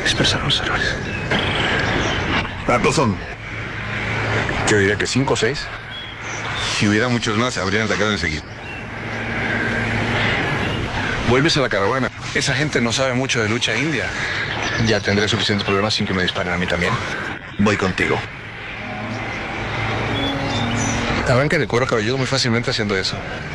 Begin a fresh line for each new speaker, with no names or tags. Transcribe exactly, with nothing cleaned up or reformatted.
Dispersar los errores.
¿Cuántos son?
Yo diría que cinco o seis.
Si hubiera muchos más, habrían atacado enseguida.
Vuelves a la caravana. Esa gente no sabe mucho de lucha india. Ya tendré suficientes problemas sin que me disparen a mí también.
Voy contigo.
Arranca de cuero cabelludo muy fácilmente haciendo eso.